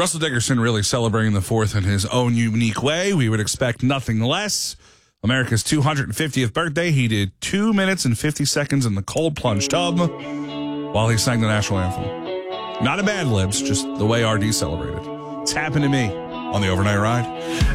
Russell Dickerson really celebrating the 4th in his own unique way. We would expect nothing less. America's 250th birthday, he did 2 minutes and 50 seconds in the cold plunge tub while he sang the national anthem. Not a bad libs, just the way RD celebrated. It's happened to me on the overnight ride.